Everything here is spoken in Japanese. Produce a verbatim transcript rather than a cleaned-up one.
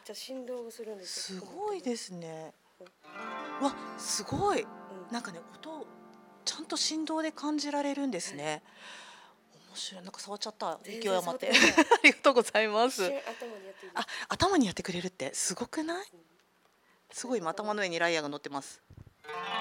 ちゃ振動がするんですよ。 すごいですね。わ、すごい。なんかね、音ちゃんと振動で感じられるんですね。面白い。なんか触っちゃった。勢い余って。ありがとうございます。 一瞬頭にやっていいですか？ あ、頭にやってくれるってすごくない？すごい今頭の上にライアーが乗ってます。